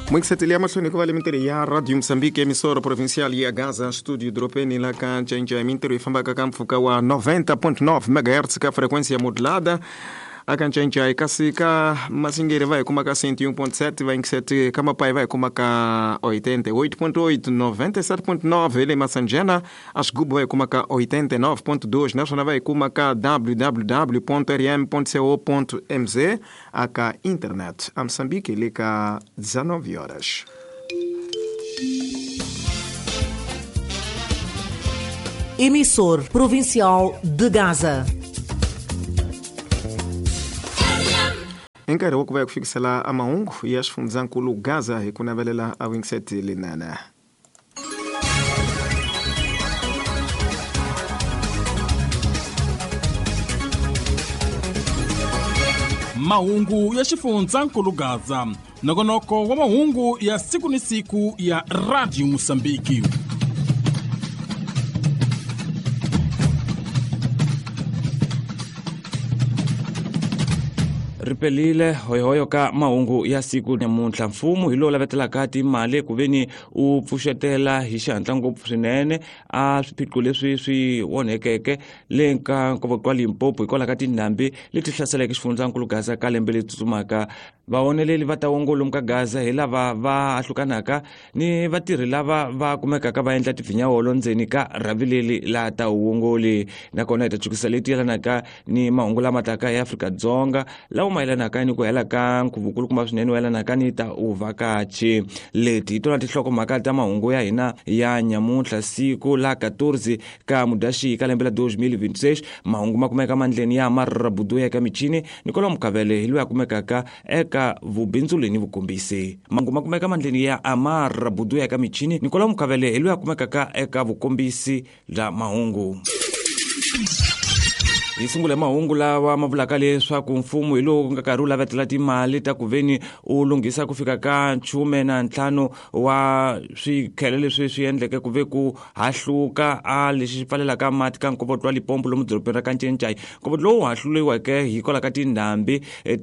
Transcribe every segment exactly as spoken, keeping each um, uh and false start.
Mwikisatilia mahloni kwa alimenteri ya Radio Msambiki emissora provincial ya Gaza studio dropeni la kancha mintero ifambaka kamfuka wa noventa ponto nove megahertz ka frequência modulada akancha ikasika masingere vai kumaka cento e um ponto sete vai sete kama pai vai kumaka oitenta e oito ponto oito noventa e sete ponto nove ele masanjena asgubo vai kumaka oitenta e nove ponto dois nacional vai kumaka w w w ponto r m ponto co ponto m z aka internet a Moçambique ele ka dezenove horas. Emissor provincial de Gaza. Enkari woku vai kufikisala amaungu yashifunzankulu Gaza ikunavelela awingseti linana. Mahungu ya xifunzankulu Gaza nokonoko wa mahungu ya siku ni siku ya Radio Msambiki. Ripelile hoyohoyo ka mahungu ya siku nyamuntlha mfumo hilo lavetelaka timali kuveni u pfuxetela hi xihatla ngopfu swinene a swiphiqo leswi swi onhekeke le nka nkovo kwa Limpopo hikwalaho ka tindhambi leti hlaseleke xifundzakulu Gaza ka lembe leri tsutsumaka. Vaoneleli va ta wongolomu ka Gaza hi lava va ahlukanaka ni vatirhi lava va kumekaka va endla tivinyawolo ndzeni ka ravileli la ta uwongoli nakona hi ta chukisa leti yelanaka ni mahungu lama taka ya Afrika-Dzonga lawa mayelanaka ni ku hela ka nkuvukulu kuma swinene yelanaka ni ta uvakachi. Leti hi tona tinhlokomhaka ta mahungu ya hina ya nyamuntlha siku la quatorze ka Mudyaxihi ka lembe la dois mil e vinte e seis. Mahungu ma kumeka mandleni ya marrabudu ya ka michini ni kolomu mukavele hi loyi a kumekaka eka vubindzuli ni vukombisi. Mahungu ma kumeka mandleni ya amarrabudu ya ka michini ni kolomu mukavele hi loyi a kumekaka eka vukombisi bya mahungu. Hi sungule mahungu lawa ma vulaka leswaku mfumo hi lowu nga karhi wu lavetela timali ta kuveni u lunghisa ku fika ka nchume na ntlhanu wa swikhele leswi swi endleke ku ve ku hahluka a lexi pfalelaka mati ka nkovo twa Limpopo lomu dorobeni ra ka Ncencai. Nkovo lowu hahluliweke hikwalaho ka tindhambi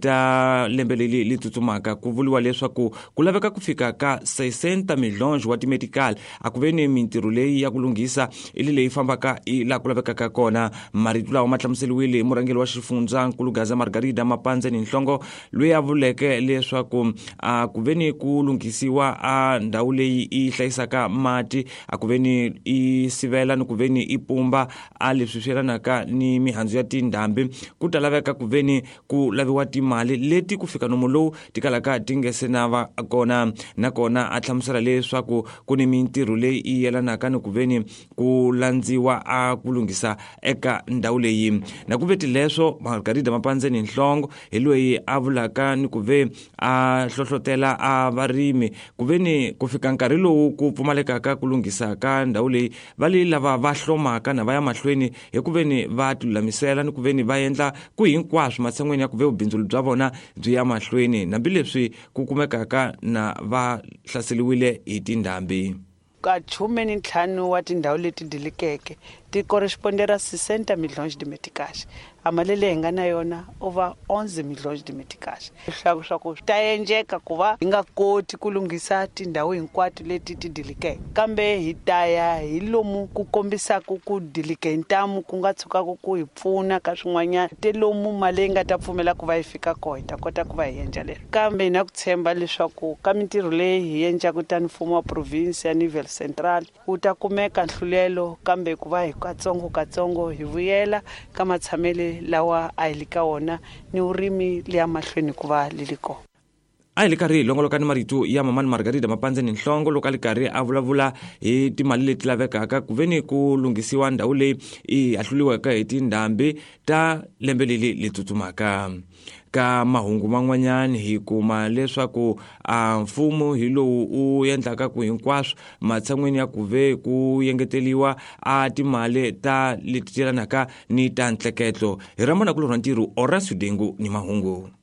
ta lembe leli li tsutsumaka. Ku vuliwa leswaku ku laveka ku fika ka sesenta milhões wa timedical a ku veni mintirho leyi ya ku lunghisa ili leyi fambaka la ku lavekaka kona. Marito lawa ma hlamuseliwile hi murhangeri wa xifundzakulu Gaza Margarida Mapandzeni Nhlongo loyi a vuleke leswaku a ku veni ku lunghisiwa a ndhawu leyi i hlayisaka mati a ku veni i sivela ni ku veni i pumba a leswi swi yelanaka ni mihandzu ya tindhambi ku ta laveka ku veni ku laviwa timali leti ku fika nomu lowu ti kalaka ti nge se na va kona. Nakona a hlamusela leswaku ku ni mintirho leyi i yelanaka ni ku veni ku landziwa a ku lunghisa eka ndhawu leyi. Na ku veti leswo Margarida Mapandzeni Nhlongo hi loyi a vulaka ni ku ve a hlohlotela a varimi ku veni ku fika nkarhi lowu ku pfumalekaka ku lunghisa ka ndhawu leyi va li lava va hlomaka na va ya mahlweni hi ku veni va tilulamisela ni ku veni va endla ku hinkwaswo matshan'weni ya ku ve vubindzuli bya vona byi ya mahlweni hambileswi ku kumekaka na va hlaseliwile hi tindhambi. Ka chume ni ntlhanu wa tindhawu leti dilikeke ti correspondera sesenta milhões de meticais. Amalele hi nga na yona over onze milhões de meticais. Swa swa ku ta endleka ku va hi nga koti ku lunghisa tindhawu hinkwato leti ti dilikeke kambe hi taya hi lomu ku kombisaka ku dilike ntamu ku nga tshukaku ku hi pfuna ka swin'wanyana te lomu mali yi nga ta pfumela ku va yi fika kona hi ta kota ku va hi endla leswi. Kambe na ku tshemba leswaku ka mintirho leyi hi endlaku tani mfumo wa province ya nivel central wu ta kumeka nhlulelo kambe ku va hi katsongo katsongo hi vuyela ka matshamele lawa a hi le ka wona ni urimi le ya mahlweni ku va lili kona. A hi le karhi hi longoloka ni marito ya mamani Margarida Mapandzeni Nhlongo loko a li karhi a vulavula hi timali leti lavekaka ku veni ku lunghisiwa ndhawu leyi i hahluliwaka hi tindhambi ta lembe leli li tsutsumaka. Ka mahungu man'wanyana hi kuma leswaku a mfumo hi lowu u endlaka ku hinkwaswo matshan'weni ya ku ve ku yengeteliwa a timali ta leti yelanaka ni ta ntleketlo. Hi rambona ku lorha ntirho Horacio Dengu ni mahungu.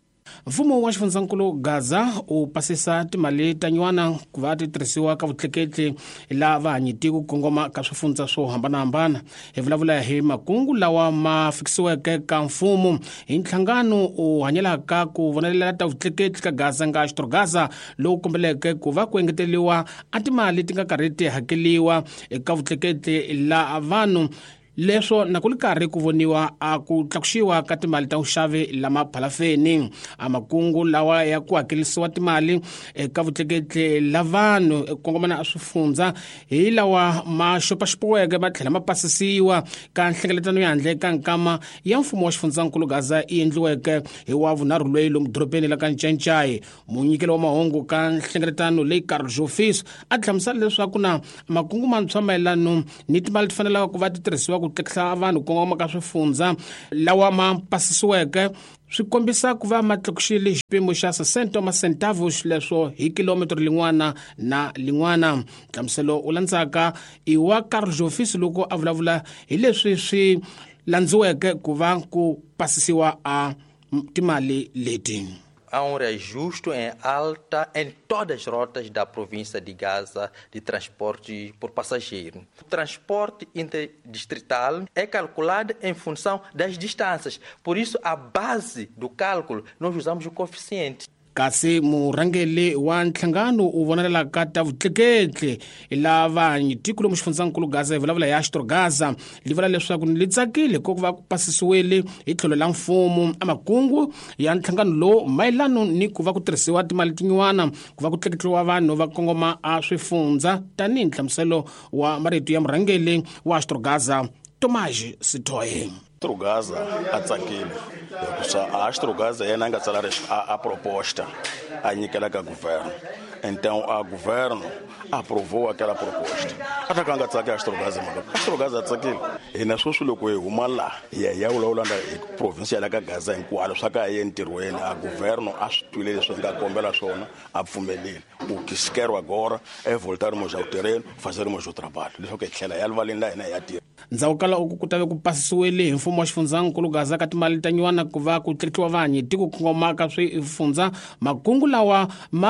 Mfumo wa xifundzankulu Gaza u pasisa timali ta nyuwana ku va ti tirhisiwa ka vutleketli la vahanyitiko ku kongoma ka swifundza swo hambanahambana. Hi vulavula hi makungu lawa ma fikisiweke ka mfumo hi nhlangano u hanyelaka ku vonelela ta vutleketli ka Gaza nga Xitro Gaza lowu kombeleke ku va ku engeteliwa a timali ti nga karhi ti hakeliwa eka vutleketli la vanhu. Leswo na ku ri karhi ku voniwa a ku tlakuxiwa ka timali ta uxavi lama phalafeni. A makungu lawa ya ku hakelisiwa timali eka vutleketli la vanhu ku kongomana a swifundza hi lawa ma xopaxopiweke ma tlhela ma pasisiwa ka nhlengeletano ya handle ka nkama ya mfumo wa xifundzankulu Gaza i endliweke hi wa vunharhu lweyi lomu dorobeni la ka Nchanchai. Munyikelo wa mahungu ka nhlengeletano leyi Karl Jofis a hlamusela leswaku na makungu mantshwa mayelano ni timali ti fanelaka ku va ti tirhisiwa ku tlekisa vanhu ku kongoma ka swifundza lawa ma pasisiweke swi kombisa ku va matlakuxile xipimo xa sesenta wa macentavos leswo hi kilometro lin'wana na lin'wana. Hlamuselo u landzaka i wa Karl Jofis loko a vulavula hi leswi swi landziweke ku va ku pasisiwa a timali leti. Há um reajuste em alta em todas as rotas da província de Gaza de transporte por passageiro. O transporte interdistrital é calculado em função das distâncias. Por isso, a base do cálculo, nós usamos o coeficiente. Kasi murangeli wa nhlangano u vonelelaka ta vutleketli la vahanyitiko lomu xifundzankulu Gaza hi vulavula ya Xitro Gaza li vula leswaku li tsakile ku va ku pasisiwile hi tlhelo la mfumo a makungu ya nhlangano lowu mayelano ni ku va ku tirhisiwa timali tin'wana ku va ku tleketliwa vanhu va kongoma a swifundza tanihi nhlamuselo wa marito ya murangeli wa Xitro Gaza Tomás Sitoye. Xitro Gaza a tsakile hikuva a Xitro Gaza yena nga tsala a, a proposta a nyikela ka governo. Então a governo aprovou aquela proposta. Até que a tsaki a Xitro Gaza maka. A Xitro Gaza a tsakile. E na sweswi loko hi huma la ya ya ulawulanda province ya ka Gaza hinkwalo swa ka ye ntirhweni a governo a swi twile leswi nga kombela swona a pfumeleli. O que se quer agora é voltarmos ao terreno, fazermos o trabalho. Leswo ke tlhela ya livaleni la hina ya tirha. Ndzawukala uku ku tave ku pasisiwile hi mfumo wa xifundzankulu Gaza ka timali ta nyuwana ku va ku tleketliwa vahanyitiko ku kongoma ka swifundza. Makungu lawa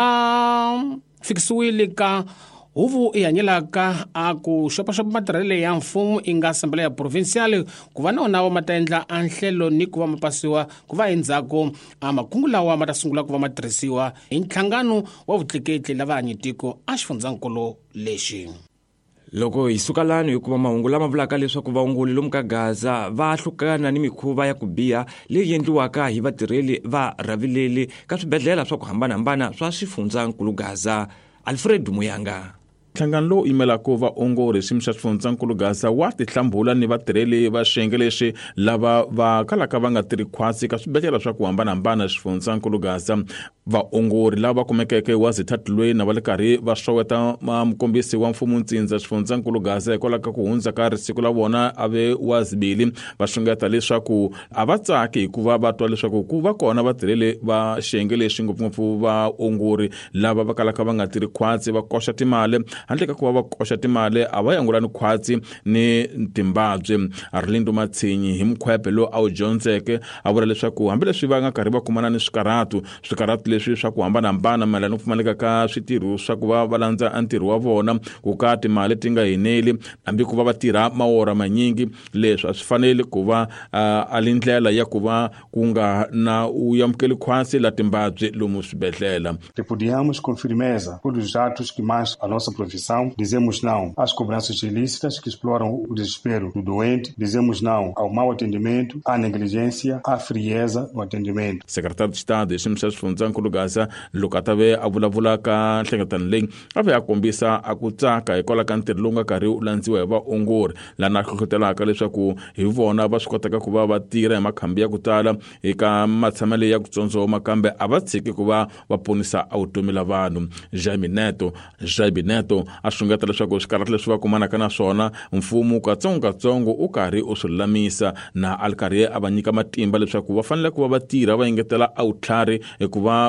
ma fikisiwile ka huvu i hanyelaka a ku xopaxopa matirhele ya mfumo i nga asambleya provincial ku va na wona wa ma ta endla a nhlelo ni ku va ma pasiwa ku va endzhaku a makungu lawa ma ta sungula ku va ma tirhisiwa hi nhlangano wa vutleketli la vahanyitiko a xifundzankulu lexi. Loko hi suka lani hikuva mahungu lama vulaka leswaku vaongoli lomu ka Gaza va hlukana ni mikhuva ya ku biha leyi endliwaka hi vatirheli va ravileli ka swibedhlela swa ku hambanahambana swa xifundzankulu Gaza. Alfred Muyanga. Nhlangano lowu yimelaka vaongori xiyimo xa xifundzankulu Gaza wa tihlambula ni vatirheli va xiyenge lexi lava va kalaka va nga tirhi khwatsi ka swibedhlela swa ku hambanahambana xifundzankulu Gaza. Vaongori lava kumekeke wa zithatulweni na va le karhi va xoweta mukombisi wa mfumo ntsindza xifundzankulu Gaza hikwalaho ka ku hundza ka risiku la vona ave wa zibili va xungeta leswaku a va tsaki hikuva va twa leswaku ku va kona vatirheli va xiyenge lexi ngopfungopfu vaongori lava va kalaka va nga tirhi khwatsi va koxa timali handle ka ku va va koxa timali a va yangulani khwatsi ni timbabye. Arlindo Matsinyi hi mukhwepe lo a wu dyondzeke a vula leswaku hambileswi va nga karhi va kumana ni swikarhatu swikarhatu leswi swa ku hambanahambana mayelana ku pfumaleka ka switirho swa ku va va landza ntirho wa vona ku ka timali ti nga hineli hambi ku va va tirha mawora manyingi leswi a swi fanele ku va uh, ali ndlela ya ku va ku nga na uyamukeli khwatsi la timbabye lomu swibedhlela. Repudiamos com firmeza todos os atos que mais a nossa profissão. Dizemos não às cobranças ilícitas que exploram o desespero do doente. Dizemos não ao mau atendimento, à negligência, à frieza no atendimento. Secretário de Estado xiyimo xa xifundzankulu Gaza loko a ta ve a vulavula ka nhlengeletano leyi a ve a kombisa a ku tsaka hikwalaho ka ntirho lowu nga karhi u landziwa hi vaongori lana hlohlotelaka leswaku hi vona va swi kotaka ku va va tirha hi makhambi ya ku tala eka matshamelo ya ku tsotsoma kambe a va tshiki ku va va ponisa a vutomi la vanhu. Jaime Neto Jaime Neto a xungeta leswaku swikarhati leswi va kumanaka na swona mfumo katsongokatsongo u karhi u swi lulamisa na a ri karhi a va nyika matimba leswaku va fanele ku va va tirha va engetela a vutlhari hi ku va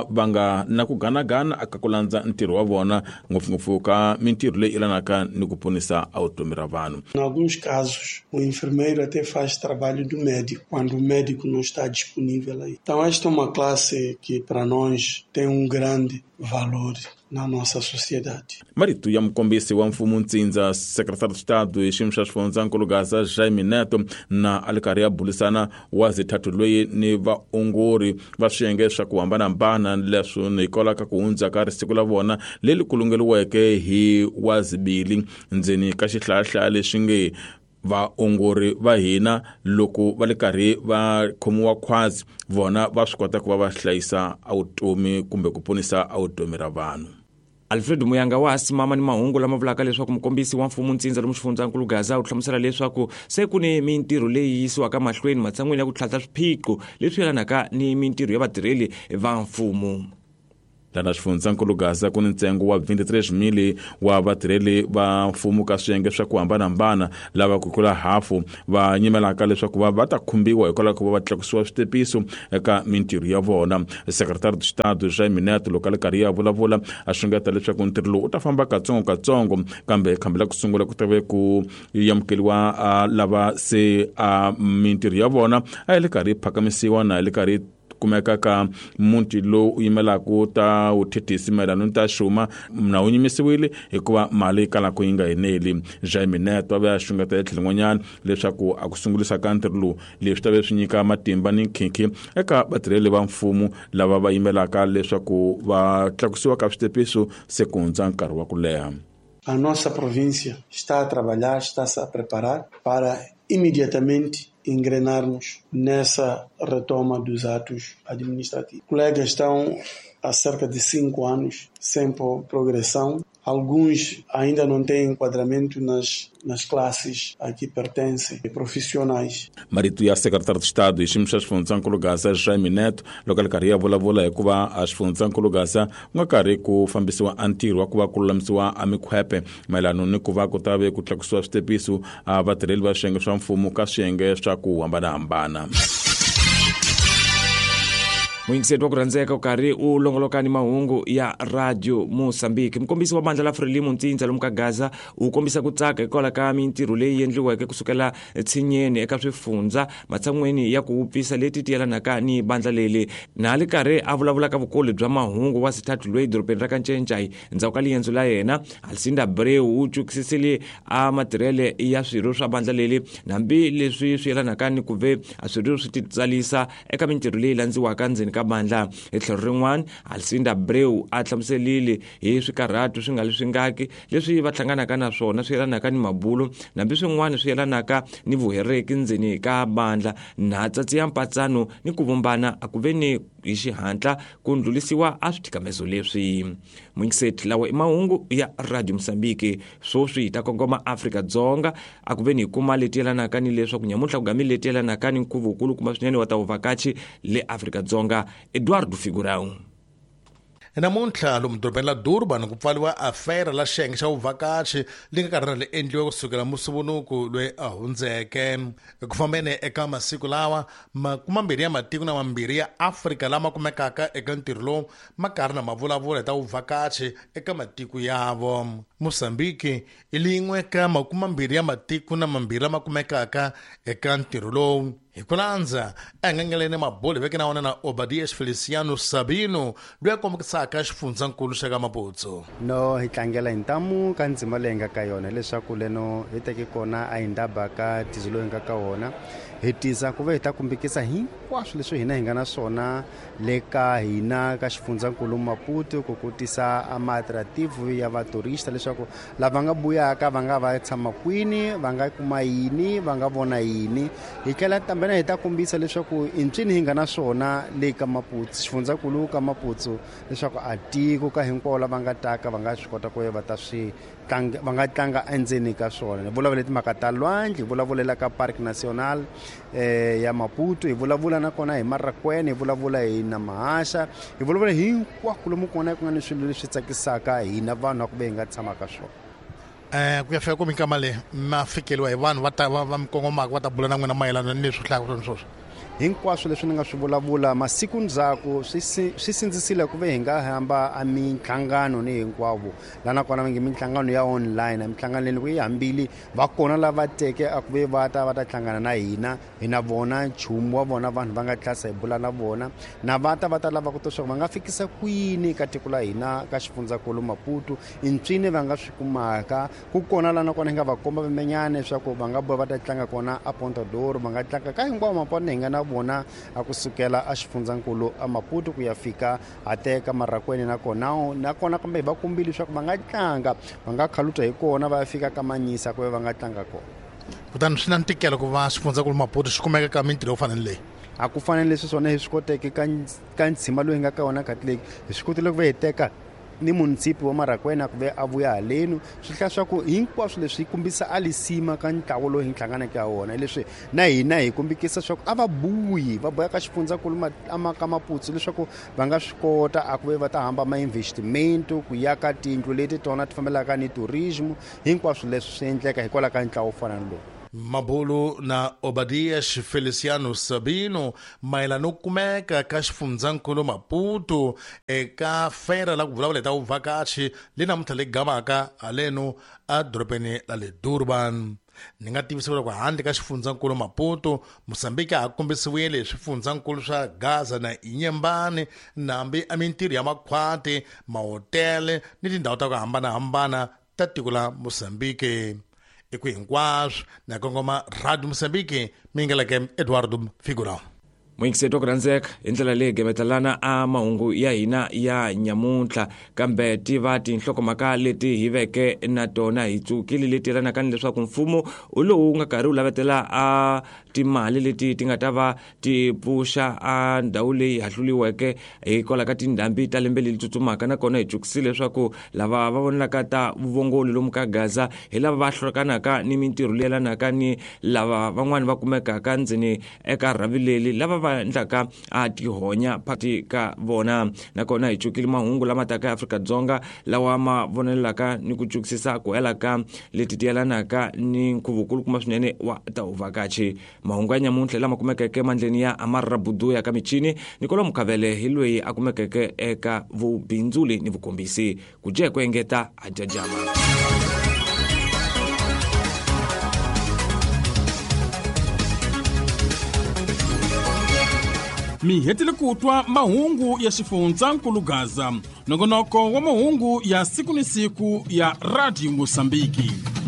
va va nga na ku ganagana aka ku landza ntirho wa vona ngopfungopfu ka mintirho leyi ilanaka ni ku ponisa a vutomi ra vanhu. Em alguns casos, o enfermeiro até faz trabalho do médico, quando o médico não está disponível aí. Então, esta é uma classe que, para nós, tem um grande valor na nossa sociedade. Marito ya mukombisi wa mfumo Ntsindza, secretário de Estado e xiyimo xa xifundzankulu Gaza Jaime Neto na alikari ya bulisana wa zithathu loyi ni vaongori va swiyenge swa ku hambanahambana leswi ni hikolaka ku hundza ka risiku la vona leri kulungeliweke hi Wazibili ndzeni ka xihlayahlaya lexi nge vaongori va hina loko va le karhi va khomiwa khwatsi vona va swi kota ku va va hlayisa a vutomi kumbe ku ponisa a vutomi ra vanhu. Alfred Muyanga wa asimama ni mahungu lama vulaka leswaku mukombisi wa mfumo Ntsindza lomu xifundzankulu Gaza u hlamusela leswaku se ku ni mintirho leyi yisiwaka mahlweni matsan'wini ya ku tlhantlha swiphiqo leswi yelanaka ni mintirho ya vatirheli va mfumo. Lana xifundzankulu Gaza ku ni ntsengo wa twenty-three mili wa vatirheli va mfumo ka swiyenge swa ku hambanahambana lava ku kula hafu va nyimelaka leswaku va va ta khumbiwa hikwalaho ku va va tlakusiwa switepiso eka mintirho ya vona. Secretary de Estado Jaime Neto loko le karhi ya vulavula a xungeta leswaku ntirho lowu u ta famba katsongo katsongo kambe khambela ku sungula ku tave ku yamukeliwa lava se a mintirho ya vona a le karhi phakamisiwa na le karhi kumeka ka munti lowu yimelaku ta uthethisi mayelana ta xuma na wu yimisiwile hikuva mali kala ku yi nga eneli. Jaime Neto va xungeta etlhelin'wanyana leswaku a ku sungulisa ka ntirho lowu leswi ta ve swi nyika matimba ni nkhinkhi eka vatirheli va mfumo lava va yimelaka leswaku va tlakusiwa ka switepiso se ku hundza nkarhi wa ku leha. A nossa província está a trabalhar, está-se a preparar para imediatamente engrenarmos nessa retoma dos atos administrativos. Colegas estão há cerca de cinco anos sem progressão. Alguns ainda não têm enquadramento nas, nas classes a que pertencem, profissionais. Marito ya secretário de Estado e xiyimo xa xifundzankulu Gaza Jaime Neto loko le karhi ya vulavula hikuva a xifundzankulu Gaza ku nga karhi ku fambisiwa a ntirho wa ku va ku lulamisiwa a mikhwepe mayelana ni ku va ku ta ve ku tlakusiwa switepiso a vatirheli va swiyenge swa mfumo ka swiyenge swa ku hambanahambana. Muyingiseti wa ku rhandzeka ukarhi u longoloka ni mahungu ya Radio Mozambique. Mukombisi wa bandla la Frelimo Ntsindza lomu ka Gaza u kombisa ku tsaka hikwalaho ka mintirho leyi endliweke kusukela tshinyeni eka swifundza matsan'weni ya ku wupfisa leti tiyelanaka ni bandla leli. Na le karhi a vulavula ka vukulu bya mahungu wa Sithathu loyi dorobeni ra ka Nchenchai ndzhaku ka liyendzo la yena Alcinda Breu u tshukisisile a matirhele ya swirho swa bandla leli nambi leswi swi yelanaka ni ku ve a swirho swi titsalisa eka mintirho leyi landziwaka ndzeni ka bandla. Etlhelo rin'wana Alcinda Breu a hlamuselile hi swikarhatu swi nga leswi ngaki leswi va hlanganaka na swona swi yelanaka ni mabulo nambi swin'wana swi yelanaka ni vuhereki ndzeni ka bandla na tsatsi ya mpatsano ni ku vumbana a ku veni hi xihatla ku ndlulisiwa a swithikamezo leswi. Muyingiseti lawa i mahungu ya Radio Mozambique swo swi ta kongoma Afrika-Dzonga a ku veni hi kuma leti yelanaka ni leswaku nyamuntlha ku gamile leti yelanaka ni nkhuvo wukulu kuma swinene wa ta uvakachi le Afrika-Dzonga. Eduardo Figurão. Namuntlha lomu dorobeni la Durban ku pfaliwa afera la xiyenge xa vuvakachi leyi nga karhi ri endliwa kusukela musuvunuku loyi a hundzeke. Ku fambeni eka masiku lawa makumambirhi ya matiko na mambirhi ya Afrika lama kumekaka eka ntirho lowu ma karhi na mavulavula hi ta vuvakachi eka matiko yavo. Mozambique i lin'we ka makumambirhi ya matiko na mambirhi lama kumekaka eka ntirho lowu. Hi ku landza engengeleni mabolo veke na wona na Obadias Feliciano Sabino loyi a kombisaka xifundzankulu xa ka Maputo. No hi tlangela hi ntamu ka ndzima leyi nga ka yona leswaku leno hi teke kona a hi ndaba ka tizo loyi nga ka wona hi tisa ku va hi ta kumbekisa hinkwaswo leswi hina hi nga na swona le ka hina ka xifundzankulu Maputo ku kotisa amatrativu ya vaturista leswaku lava nga buyaka va nga va tshama kwini va nga kuma yini va nga vona yini hi tlhela tambena hi ta kombisa leswaku intswini hi nga na swona le ka Maputo xifundzankulu ka Maputo leswaku a tiko ka hinkwavo lava nga taka va nga swi kota ku va ta swi tlanga va nga tlanga endzeni ka swona. Hi vulavula timhaka ta lwandle hi vulavulela ka Park National eh ya Maputo hi vulavula na kona hi Marakwena hi vulavula hi na Mahasha hi vulavula hinkwako lomu kona ku nga ni swilo leswi tsakisaka hina vanhu ku ve hi nga tshama ka swona. Eh ku ya fika ku minkama le ma fikeliwa hi vanhu va ta va mikongomaka va ta bula na n'wina mayelana ni leswi hlaya swona sweswo. hinkwaswo leswi ni nga swi vulavula masiku ndzhaku swi sindzisile ku ve hi nga hamba a minhlangano ni hinkwavo la nakona va nge minhlangano ya online minhlangano leyi yi hambili va kona lava teke a ku ve va ta va ta hlangana na hina hi na vona nchumu wa vona vanhu va nga tlasa hi bula na vona na va ta va ta lava ku to swa ku va nga fikisa kwini ka tiko la hina ka xifundzankulu Maputo intswini va nga swi kumaka ku kona la nakona hi nga va komba vimenyane swa ku va nga boha va ta tlanga kona a Ponta d'Oro va nga tlanga ka hinkwavo mapona hi nga na vona a kusukela a xifundzankulu a Maputo ku ya fika a teka Marakweni na kona na kona kambe hi va kombile swa ku va nga tlanga va nga khaluta hi kona va fika ka Manyisa ku va nga tlanga kona kutani swi na ntikelo ku va xifundzankulu Maputo xi kumeka ka mintirho yo fana ni leyi a ku fanele leswi swona hi swi koteke ka ntsima loyi nga ka wona Catholic hi swi kotile ku va hi teka ni munisipi wa Marakwena ku ve a vuya halenu swi hlaya swa ku hinkwaswo leswi kombisa alisima ka ntlawa lowu hi hlanganeke ha wona leswi na hina hi kombekisa swa ku a va buyi va boya ka xifundzankulu ka Maputo leswaku va nga swi kota a ku ve va ta hamba ma-investimento ku yaka tindlu leti tona ti fambelaka ni tourism hinkwaswo leswi swi endleka hikwalaho ka ntlawa wo fana lowu Mabulu na Obadias Feliciano Sabino mayelana kumeka ka xifundzankulu Maputo eka fera la ku vulavula ta uvakachi le namuntlha le gamaka haleno a dorobeni la le Durban ni nga tivisiwa ku handle ka xifundzankulu Maputo Mozambique ha kombisiwile hi swifundzankulu swa Gaza na Inyembane nambi a mintirho ya makhwati mahotele ni tindhawu ta ku hambanahambana ta tiko la Mozambique iku hinkwaswo na kongoma Radio Mozambique mingeleke Eduardo Figurão muingiseto ku rhandzeka hi ndlela leyi gemetelana a mahungu ya hina ya nyamuntlha kambe ti va tinhlokomhaka leti hi veke na tona hi tsukile leti yelanaka ni leswaku mfumo u lowu nga karhi wu lavetela a timali leti ti nga ta va ti pfuxa a ndhawu leyi hahluliweke hikwalaho ka tindhambi ta lembe leyi tsutsumaka nakona hi tsukisile leswaku lava va vonelaka ta vuvongoli lomu ka Gaza hi lava va hlokanaka ni mintirho leyi yelanaka ni lava van'wani va kumekaka ndzeni eka rhavi leli lava va endlaka a tihonya phati ka vona nakona hi tsukile mahungu lama taka ya Afrika-Dzonga lawa ma vonelaka ni ku tsukisisa ku hela ka leti ti yelanaka ni nkhuvunkulu kuma swinene wa ta uvakachi mahungu ya nyamuntlha lama kumekeke mandleni ya Amarra Buduya ka michini Nicola Mukavele hi loyi a kumekeke eka vubindzuli ni vukombisi ku je ku engeta a jajama mi hetile ku twa mahungu ya xifundzankulu Gaza nongonoko wa mahungu ya siku ni siku ya Radio Mozambique.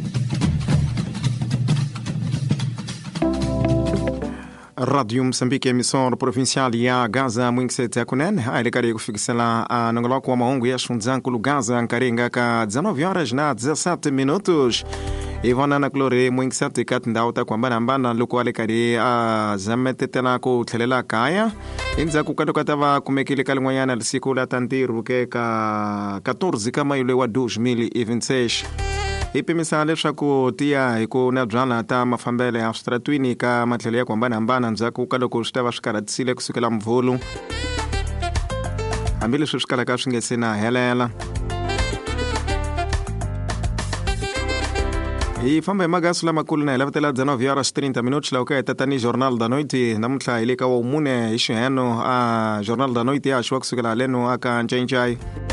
Radio Mozambique emissora provincial ya Gaza mwingisete akunene ailikari kufikisela a nongoloko wa mahungu ya xifundzankulu Gaza nkaringa ka dezenove horas na dezessete minutos ivona na klore mwingisete ka tindhawu ta ku hambanahambana loko alikari a zametetela ku tlhelela kaya endzhaku ka loko ta va kumekile ka lin'wanyana lisiku la ta ntirho ke ka quatorze ka mayo wa dois mil e vinte e seis hi pimisa leswaku tiya hi ku na byala ta mafambele ya switratwini ka matlhelo ya ku hambanahambana ndzhaku ka loko swi ta va swi karhatisile kusukela mvhulu hambileswi swi kalaka swi nge se na helela hi famba hi magaso lamakulu na hi lavetela dezenove horas trinta minutos laha ka heta tani Jornal da Noite namuntlha hi le ka wa mune hi xiheno a Jornal da Noite ya xiwa kusukela haleno aka Ncaincai